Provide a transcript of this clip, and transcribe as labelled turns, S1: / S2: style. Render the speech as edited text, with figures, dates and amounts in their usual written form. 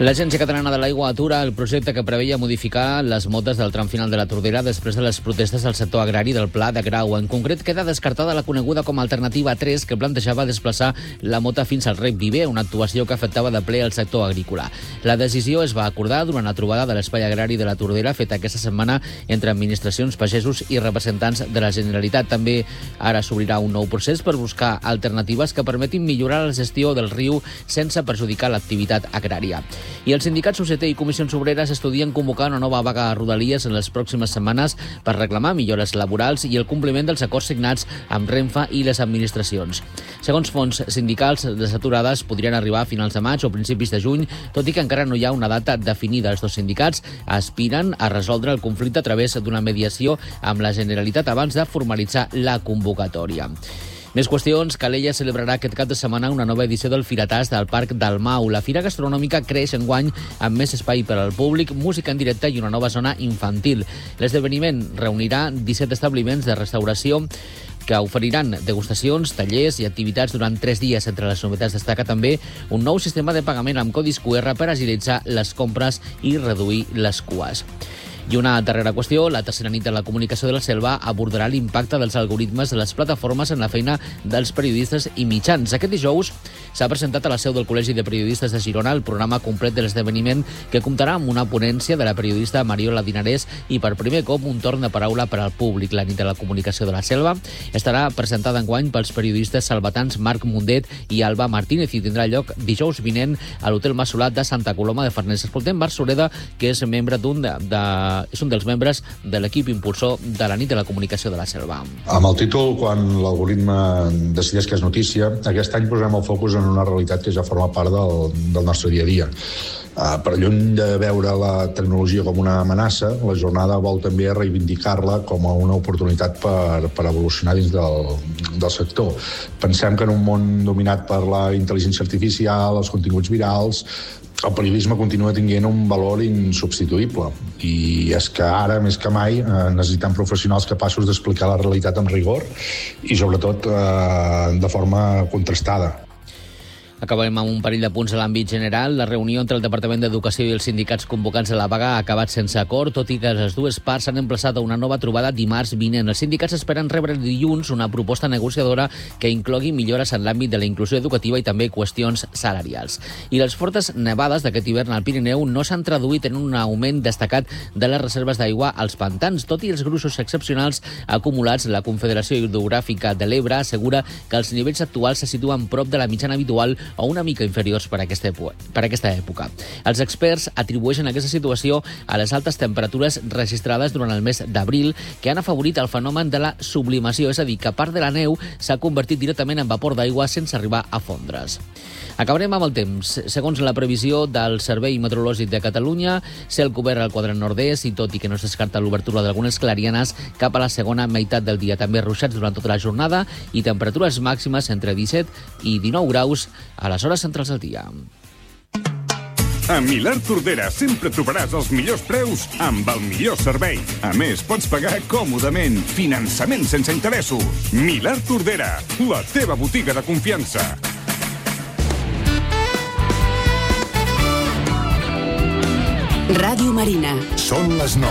S1: L'Agència Catalana de l'Aigua atura el projecte que preveia modificar les motes del tram final de la Tordera després de les protestes del sector agrari del Pla de Grau. En concret, queda descartada la coneguda com a alternativa 3, que plantejava desplaçar la mota fins al Rec Viver, una actuació que afectava de ple el sector agrícola. La decisió es va acordar durant la trobada de l'Espai Agrari de la Tordera feta aquesta setmana entre administracions, pagesos i representants de la Generalitat. També ara s'obrirà un nou procés per buscar alternatives que permetin millorar la gestió del riu sense perjudicar l'activitat agrària. I els sindicats UGT i comissions obreres estudien convocar una nova vaga a Rodalies en les pròximes setmanes per reclamar millores laborals i el compliment dels acords signats amb Renfe i les administracions. Segons fonts sindicals, les aturades podrien arribar a finals de maig o principis de juny, tot i que encara no hi ha una data definida. Els dos sindicats aspiren a resoldre el conflicte a través d'una mediació amb la Generalitat abans de formalitzar la convocatòria. Més qüestions. Calella celebrarà aquest cap de setmana una nova edició del Firatàs del Parc del Mau. La fira gastronòmica creix enguany amb més espai per al públic, música en directe i una nova zona infantil. L'esdeveniment reunirà 17 establiments de restauració que oferiran degustacions, tallers i activitats durant 3 dies. Entre les novetats destaca també un nou sistema de pagament amb codis QR per agilitzar les compres i reduir les cues. I una darrera qüestió, la tercera nit de la comunicació de la Selva abordarà l'impacte dels algoritmes de les plataformes en la feina dels periodistes i mitjans. Aquest dijous s'ha presentat a la seu del Col·legi de Periodistes de Girona el programa complet de l'esdeveniment, que comptarà amb una ponència de la periodista Mariola Dinarès i per primer cop un torn de paraula per al públic. La nit de la comunicació de la Selva estarà presentada enguany pels periodistes salvatans Marc Mundet i Alba Martínez i tindrà lloc dijous vinent a l'Hotel Massolat de Santa Coloma de Farners. Escoltem Marc Sureda, que és membre és un dels membres de l'equip impulsor de la nit de la comunicació de la Selva.
S2: Amb el títol, quan l'algoritme decideix que és notícia, aquest any posem el focus en una realitat que ja forma part del nostre dia a dia. Per lluny de veure la tecnologia com una amenaça, la jornada vol també reivindicar-la com a una oportunitat per evolucionar dins del sector. Pensem que en un món dominat per la intel·ligència artificial, els continguts virals, el periodisme continua tenint un valor insubstituïble i és que ara, més que mai, necessitem professionals capaços d'explicar la realitat amb rigor i, sobretot, de forma contrastada.
S1: Acabem amb un parell de punts a l'àmbit general. La reunió entre el Departament d'Educació i els sindicats convocants a la vaga ha acabat sense acord, tot i que les dues parts s'han emplaçat a una nova trobada dimarts vinent. Els sindicats esperen rebre dilluns una proposta negociadora que inclogui millores en l'àmbit de la inclusió educativa i també qüestions salarials. I les fortes nevades d'aquest hivern al Pirineu no s'han traduït en un augment destacat de les reserves d'aigua als pantans. Tot i els gruixos excepcionals acumulats, la Confederació Hidrogràfica de l'Ebre assegura que els nivells actuals se situen prop de la mitjana habitual o una mica inferiors per aquesta època. Els experts atribueixen aquesta situació a les altes temperatures registrades durant el mes d'abril, que han afavorit el fenomen de la sublimació, és a dir, que part de la neu s'ha convertit directament en vapor d'aigua sense arribar a fondre's. Acabarem amb el temps. Segons la previsió del Servei Meteorològic de Catalunya, cel cobert al quadrant nord-est i tot i que no es descarta l'obertura d'algunes clarianes cap a la segona meitat del dia. També ruixats durant tota la jornada i temperatures màximes entre 17 i 19 graus a les hores centrals del dia.
S3: A Milà Tordera sempre trobaràs els millors preus amb el millor servei. A més, pots pagar còmodament. Finançament sense interessos. Milà Tordera, la teva botiga de confiança.
S4: Ràdio Marina.
S3: Són les 9.